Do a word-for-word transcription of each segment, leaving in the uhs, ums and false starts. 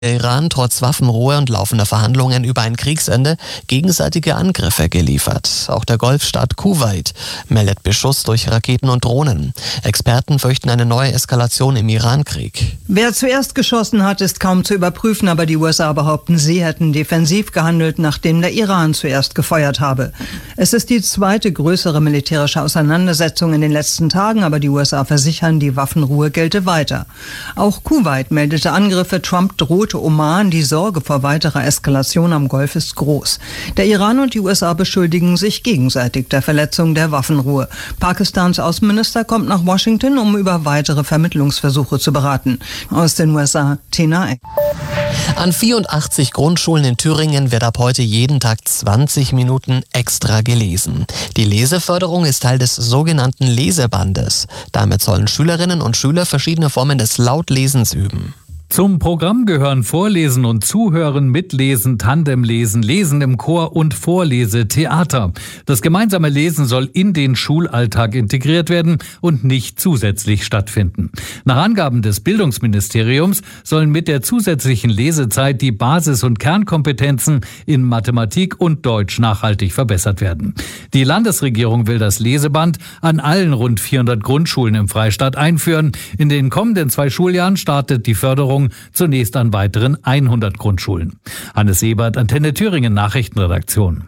Der Iran trotz Waffenruhe und laufender Verhandlungen über ein Kriegsende gegenseitige Angriffe geliefert. Auch der Golfstaat Kuwait meldet Beschuss durch Raketen und Drohnen. Experten fürchten eine neue Eskalation im Irankrieg. Wer zuerst geschossen hat, ist kaum zu überprüfen, aber die U S A behaupten, sie hätten defensiv gehandelt, nachdem der Iran zuerst gefeuert habe. Es ist die zweite größere militärische Auseinandersetzung in den letzten Tagen, aber die U S A versichern, die Waffenruhe gelte weiter. Auch Kuwait meldete Angriffe, Trump drohte Oman, die Sorge vor weiterer Eskalation am Golf ist groß. Der Iran und die U S A beschuldigen sich gegenseitig der Verletzung der Waffenruhe. Pakistans Außenminister kommt nach Washington, um über weitere Vermittlungsversuche zu beraten. Aus den U S A, Tina Eck. An vierundachtzig Grundschulen in Thüringen wird ab heute jeden Tag zwanzig Minuten extra gelesen. Die Leseförderung ist Teil des sogenannten Lesebandes. Damit sollen Schülerinnen und Schüler verschiedene Formen des Lautlesens üben. Zum Programm gehören Vorlesen und Zuhören, Mitlesen, Tandemlesen, Lesen im Chor und Vorlesetheater. Das gemeinsame Lesen soll in den Schulalltag integriert werden und nicht zusätzlich stattfinden. Nach Angaben des Bildungsministeriums sollen mit der zusätzlichen Lesezeit die Basis- und Kernkompetenzen in Mathematik und Deutsch nachhaltig verbessert werden. Die Landesregierung will das Leseband an allen rund vierhundert Grundschulen im Freistaat einführen. In den kommenden zwei Schuljahren startet die Förderung zunächst an weiteren hundert Grundschulen. Hannes Ebert, Antenne Thüringen Nachrichtenredaktion.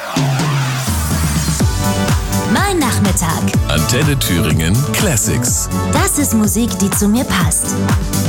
Mein Nachmittag. Antenne Thüringen Classics. Das ist Musik, die zu mir passt.